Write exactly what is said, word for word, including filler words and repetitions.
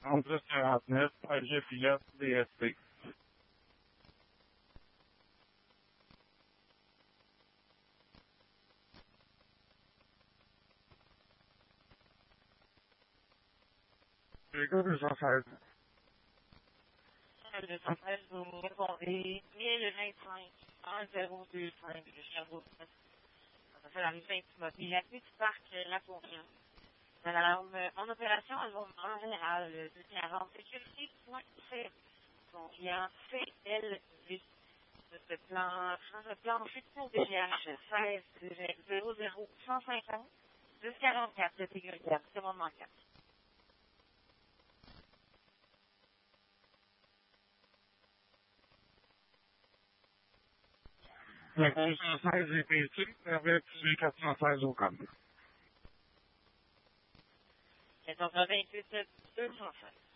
trente-six quarante-neuf, A G Pilote, D S P. École deux cent seize. deux cent treize, vous me répondez mille vingt-cinq, un zéro deux cinq de Sherbrooke. Ça fait la rue Saint-Timothée, la petite parc La Confiance. L'alarme en opération, elle va en général deux quarante sécurité.c. Son client C L V. Ce plan, ce plan futur D G H seize zéro zéro cent cinquante deux quarante-quatre de sécurité. C'est mon manquant. La deux cent seize est ici, avec G quatre cent seize au com. quatre-vingt-huit deux cent seize.